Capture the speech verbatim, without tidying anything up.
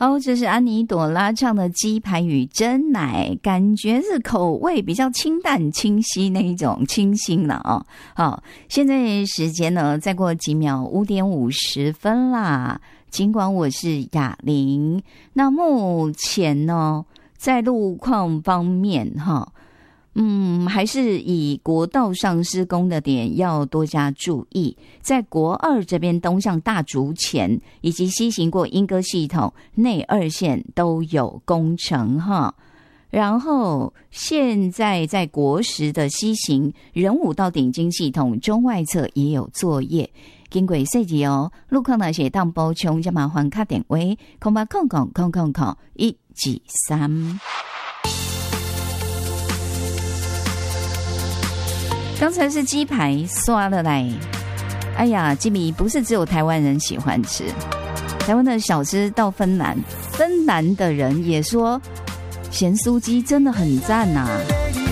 好，这是安妮朵拉唱的鸡排与珍奶，感觉是口味比较清淡清晰那一种清新了哦。好，现在时间呢再过几秒五点五十分啦，尽管我是雅玲，那目前呢在路况方面哈，嗯，还是以国道上施工的点要多加注意，在国二这边东向大竹前以及西行过莺歌系统内二线都有工程哈。然后现在在国十的西行仁武到顶金系统中外侧也有作业，经过设计哦，路况那些当补充就麻烦卡点位空八空空空空空一几三。刚才是鸡排刷了来，哎呀，吉米不是只有台湾人喜欢吃，台湾的小吃到芬兰，芬兰的人也说咸酥鸡真的很赞啊。